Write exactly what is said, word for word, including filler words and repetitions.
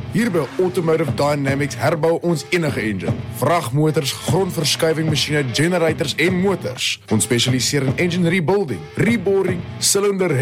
Hier by Automotive Dynamics herbou ons enige engine. Vragmotors, grondverskuiving masjiene, generators en motors. Ons spesialiseer in engine rebuilding, reboring, cylinder